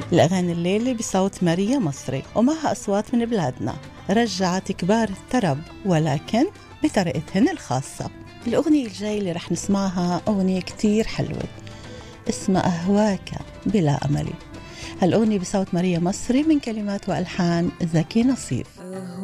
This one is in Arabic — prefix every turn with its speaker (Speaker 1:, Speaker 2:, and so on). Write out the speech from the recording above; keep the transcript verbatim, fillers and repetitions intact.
Speaker 1: الأغاني الليلة بصوت ماريا مصري ومعها أصوات من بلادنا رجعت كبار الطرب ولكن بطريقتهن الخاصة. الأغنية الجاية اللي رح نسمعها أغنية كتير حلوة اسمها أهواك بلا أملي. هالأغنية بصوت ماريا مصري من كلمات وألحان زكي نصيف.